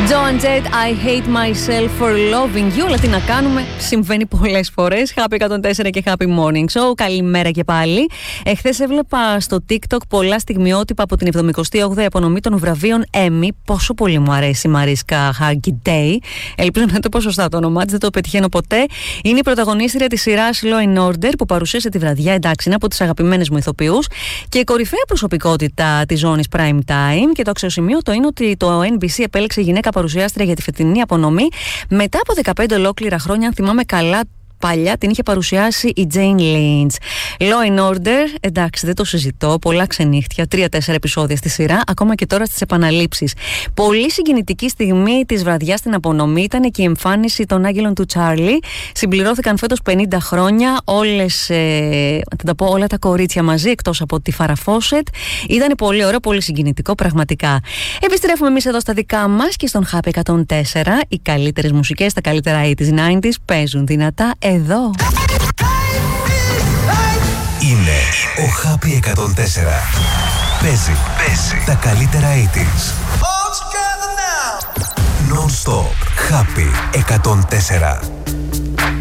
Joan Jett, I hate myself for loving you. Αλλά τι να κάνουμε, συμβαίνει πολλές φορές. Happy 104 και Happy Morning Show. Καλημέρα και πάλι. Εχθές έβλεπα στο TikTok πολλά στιγμιότυπα από την 78η απονομή των βραβείων Emmy. Πόσο πολύ μου αρέσει η Μαρίσκα Hargitay. Ελπίζω να το πω σωστά το όνομά της, δεν το πετυχαίνω ποτέ. Είναι η πρωταγωνίστρια της σειράς Law and Order που παρουσίασε τη βραδιά. Εντάξει, είναι από τις αγαπημένες μου ηθοποιούς και η κορυφαία προσωπικότητα της ζώνης Prime Time. Και το αξιοσημείωτο είναι ότι το NBC επέλεξε γυναίκα παρουσιάστρια για τη φετινή απονομή μετά από 15 ολόκληρα χρόνια. Αν θυμάμαι καλά, παλιά την είχε παρουσιάσει η Jane Lynch. Law and Order, εντάξει, δεν το συζητώ. Πολλά ξενύχτια, 3-4 επεισόδια στη σειρά, ακόμα και τώρα στις επαναλήψεις. Πολύ συγκινητική στιγμή της βραδιάς στην απονομή ήταν και η εμφάνιση των άγγελων του Τσάρλι. Συμπληρώθηκαν φέτος 50 χρόνια όλα τα κορίτσια μαζί, εκτός από τη Φάρα Φόσετ. Ήταν πολύ ωραίο, πολύ συγκινητικό, πραγματικά. Επιστρέφουμε εμείς εδώ στα δικά μας και στον Happy 104. Οι καλύτερες μουσικές, τα καλύτερα 80s, 90s παίζουν δυνατά εδώ. Είναι ο Happy 104. Παίζει τα καλύτερα 80s. Non-stop. Happy 104.